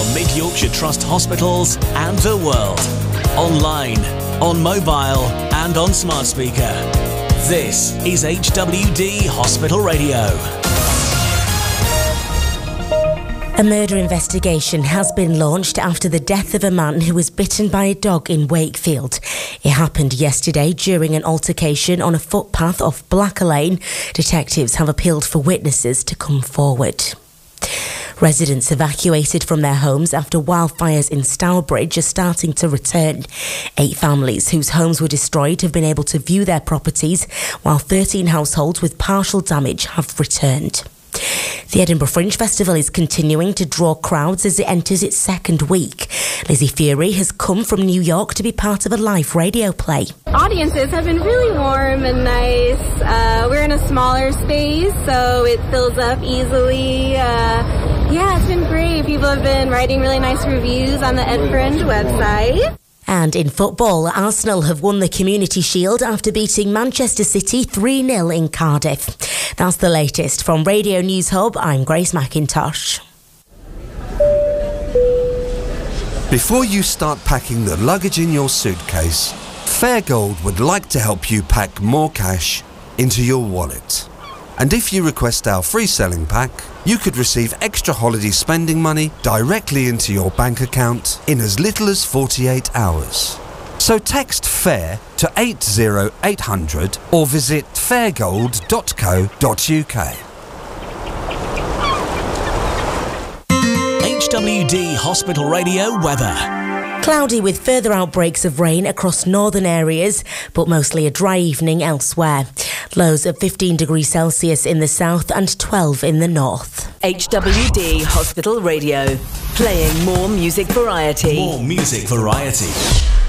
Mid Yorkshire Trust hospitals and the world. Online, on mobile and on smart speaker. This is HWD Hospital Radio. A murder investigation has been launched after the death of a man who was bitten by a dog in Wakefield. It happened yesterday during an altercation on a footpath off Blacker Lane. Detectives have appealed for witnesses to come forward. Residents evacuated from their homes after wildfires in Stourbridge are starting to return. 8 families whose homes were destroyed have been able to view their properties, while 13 households with partial damage have returned. The Edinburgh Fringe Festival is continuing to draw crowds as it enters its second week. Lizzie Fury has come from New York to be part of a live radio play. Audiences have been really warm and nice. We're in a smaller space, so it fills up easily. It's been great. People have been writing really nice reviews on the Ed Fringe website. And in football, Arsenal have won the Community Shield after beating Manchester City 3-0 in Cardiff. That's the latest from Radio News Hub. I'm Grace McIntosh. Before you start packing the luggage in your suitcase, Fairgold would like to help you pack more cash into your wallet. And if you request our free selling pack, you could receive extra holiday spending money directly into your bank account in as little as 48 hours. So text FAIR to 80800 or visit fairgold.co.uk. HWD Hospital Radio weather. Cloudy with further outbreaks of rain across northern areas, but mostly a dry evening elsewhere. Lows of 15 degrees Celsius in the south and 12 in the north. HWD Hospital Radio, playing more music variety. More music variety.